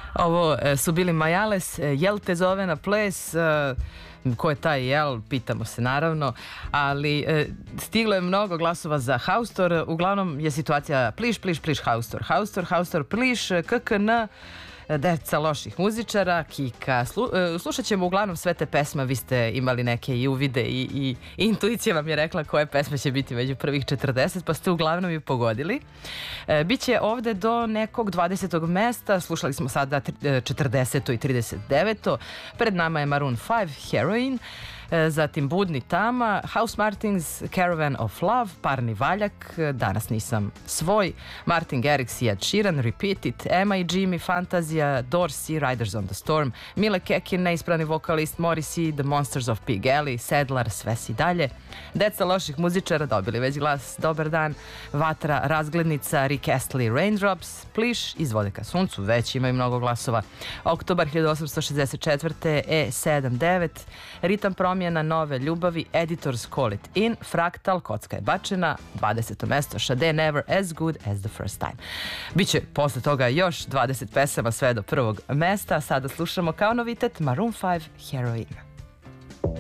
Ovo su bili Majales, Jel te zove na ples, ko je taj Jel, pitamo se naravno, ali stiglo je mnogo glasova za Haustor, uglavnom je situacija pliš, pliš, pliš, Haustor, Haustor, Haustor, pliš, KKN, deca loših muzičara, Kika. Slušat ćemo uglavnom sve te pesme, vi ste imali neke i uvide i intuicija vam je rekla koje pesme će biti među prvih 40, pa ste uglavnom i pogodili. Biće ovde do nekog 20. mesta, slušali smo sada 40. i 39. Pred nama je Maroon 5, Heroin, zatim Budni Tama, House Martins, Caravan of Love, Parni valjak, Danas nisam svoj, Martin Garrix i Ed Sheeran, Repeat It, Emma i Jimmy, Fantazija, Dorsey, Riders on the Storm, Mile Kekin, neispravni vokalist, Morrissey, The Monsters of Pig Alley, Sedlar, sve si dalje, deca loših muzičara, dobili već glas, Dobar dan, Vatra, Razglednica, Rick Astley, Raindrops, Pliš, Izvode ka suncu, već imaju mnogo glasova, Oktobar 1864. E79, Ritam promjena, Nove ljubavi, Editors Call It In, Fraktal, Kocka je bačena, 20. mesto, Sade Never As Good As The First Time. Biće posle toga još 20 pesama sve do prvog mesta, sada slušamo kao novitet Maroon 5, Heroin.